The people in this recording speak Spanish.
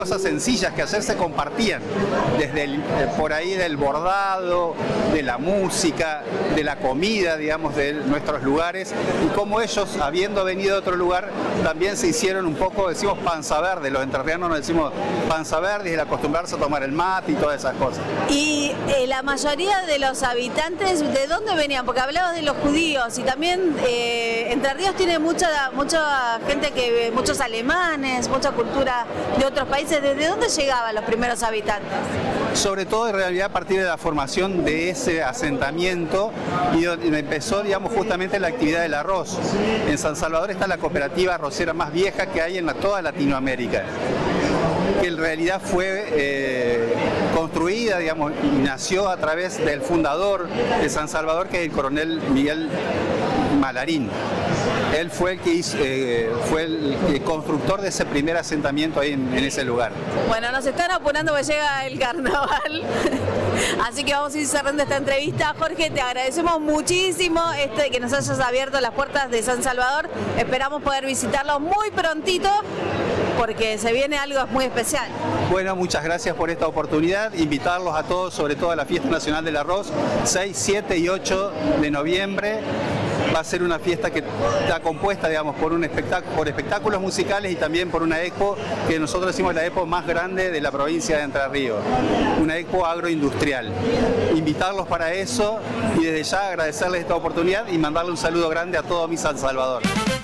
Cosas sencillas que ayer se compartían, desde por ahí del bordado, de la música, de la comida, digamos, de nuestros lugares, y cómo ellos, habiendo venido de otro lugar, también se hicieron un poco, decimos panza verde, los entrerrianos nos decimos panza verde, y el acostumbrarse a tomar el mate y todas esas cosas. Y la mayoría de los habitantes, ¿de dónde venían? Porque hablabas de los judíos, y también Entre Ríos tiene mucha gente, muchos alemanes, mucha cultura de otros países. ¿Desde dónde llegaban los primeros habitantes? Sobre todo en realidad a partir de la formación de ese asentamiento y donde empezó, digamos, justamente la actividad del arroz. En San Salvador está la cooperativa arrocera más vieja que hay en toda Latinoamérica, que en realidad fue construida, digamos, y nació a través del fundador de San Salvador, que es el coronel Miguel Malarín. Él fue el constructor de ese primer asentamiento ahí en ese lugar. Bueno, nos están apurando porque llega el carnaval, así que vamos a ir cerrando esta entrevista. Jorge, te agradecemos muchísimo de que nos hayas abierto las puertas de San Salvador. Esperamos poder visitarlo muy prontito porque se viene algo muy especial. Bueno, muchas gracias por esta oportunidad. Invitarlos a todos, sobre todo a la Fiesta Nacional del Arroz, 6, 7 y 8 de noviembre. Va a ser una fiesta que está compuesta, digamos, por espectáculos musicales y también por una expo que nosotros decimos la expo más grande de la provincia de Entre Ríos, una expo agroindustrial. Invitarlos para eso y desde ya agradecerles esta oportunidad y mandarle un saludo grande a todo mi San Salvador.